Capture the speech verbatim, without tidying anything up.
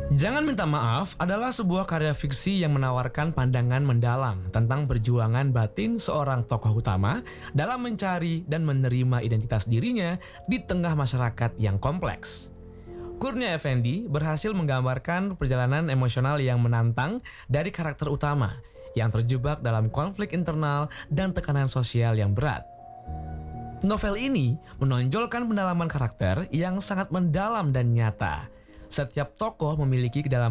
Jangan Minta Maaf adalah sebuah karya fiksi yang menawarkan pandangan mendalam tentang perjuangan batin seorang tokoh utama dalam mencari dan menerima identitas dirinya di tengah masyarakat yang kompleks. Kurnia Effendi berhasil menggambarkan perjalanan emosional yang menantang dari karakter utama yang terjebak dalam konflik internal dan tekanan sosial yang berat. Novel ini menonjolkan pendalaman karakter yang sangat mendalam dan nyata. Setiap tokoh memiliki kedalaman